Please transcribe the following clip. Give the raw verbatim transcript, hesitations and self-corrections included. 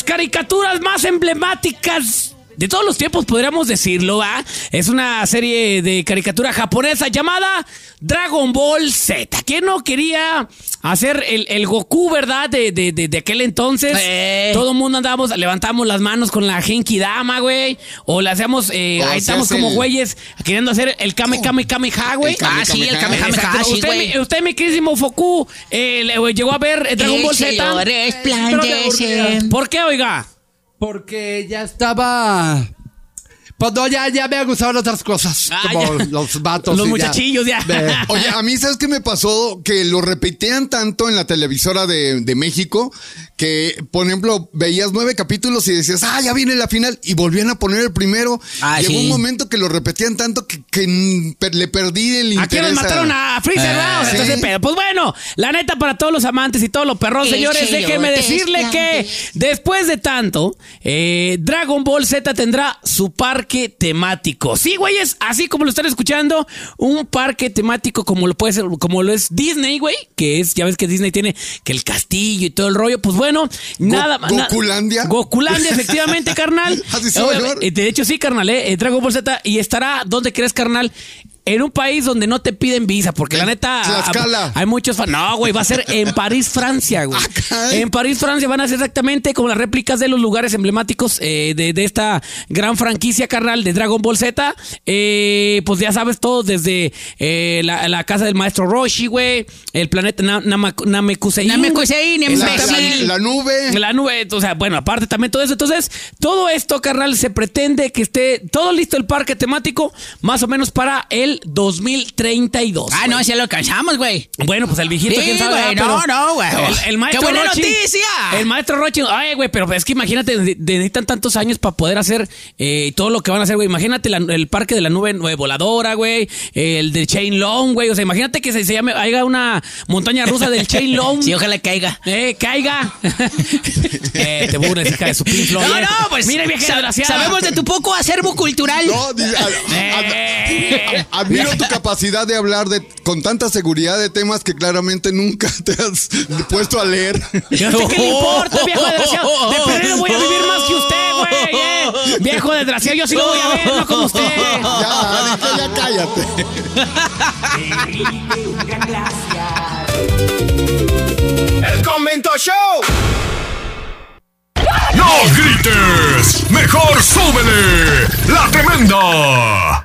las caricaturas más emblemáticas de todos los tiempos, podríamos decirlo, ¿va? Es una serie de caricatura japonesa llamada Dragon Ball Z. ¿Quién no quería hacer el, el Goku, verdad? De, de, de, de aquel entonces. Eh. Todo el mundo andábamos, levantamos las manos con la Genki Dama, güey. O le hacíamos, eh, ahí estamos como el... güeyes queriendo hacer el Kame Kame Kameha, güey. Ah, sí, el Kame Kame Kameha, sí, güey. Usted, usted, mi querísimo Foku, eh, llegó a ver Dragon el Ball Z. Resplandece. ¿Por qué, oiga? Porque ya estaba... Pues no, ya, ya me han gustado otras cosas. Ah, como ya. Los vatos. Los muchachillos ya. ya. Oye, a mí, ¿sabes qué me pasó? Que lo repetían tanto en la televisora de, de México que, por ejemplo, veías nueve capítulos y decías, ah, ya viene la final. Y volvían a poner el primero. Ah, Llegó sí. un momento que lo repetían tanto que, que le perdí el interés. Aquí nos mataron a Freezer, ¿no? Ah, Entonces, ¿sí? Pues bueno, la neta, para todos los amantes y todos los perros, señores, déjenme decirle que después de tanto, eh, Dragon Ball Z tendrá su parque temático. Sí, güeyes, así como lo están escuchando, un parque temático como lo puede ser, como lo es Disney, güey, que es, ya ves que Disney tiene que el castillo y todo el rollo, pues bueno, Go- nada más. Gokulandia. Gokulandia, efectivamente, carnal. Así se va a llamar. De hecho, sí, carnal, eh, Dragon Ball Z, y estará donde crees, carnal. En un país donde no te piden visa, porque la neta Tlaxcala. Hay muchos fan. No, güey, va a ser en París, Francia, güey. Okay. En París, Francia van a ser exactamente como las réplicas de los lugares emblemáticos eh, de, de esta gran franquicia, carnal, de Dragon Ball Z. Eh, pues ya sabes todo, desde eh, la, la casa del maestro Roshi, güey, el planeta Na- Nama- Namekusein. Namekusein, la, la, la nube. La nube, o sea, bueno, aparte también todo eso. Entonces, todo esto, carnal, se pretende que esté todo listo el parque temático, más o menos para el dos mil treinta y dos. Ah, güey. No, ya lo alcanzamos, güey. Bueno, pues el viejito, sí, quién sabe. Güey, no, no, güey. El, el maestro ¡Qué buena Rochi, noticia! El maestro Rochi. Ay, güey, pero es que imagínate, necesitan tantos años para poder hacer eh, todo lo que van a hacer, güey. Imagínate la, el parque de la nube voladora, güey. El de Chain Long, güey. O sea, imagínate que se, se llame, haya una montaña rusa del Chain Long. Sí, ojalá caiga. Eh, caiga. eh, te burles, hija de su Pink Floyd. No, no, pues. Mira, vieja sa- desgraciada. Sabemos de tu poco acervo cultural. No, dice, a- a- a- admiro tu capacidad de hablar de, con tanta seguridad de temas que claramente nunca te has puesto a leer. ¿Qué le importa, viejo desgraciado? De perdido voy a vivir más que usted, güey. Eh. Viejo desgraciado, yo sí lo voy a ver, no como usted. Ya, dije, ya cállate. ¡El Convento Show! ¡No grites! ¡Mejor súbele! ¡La Tremenda!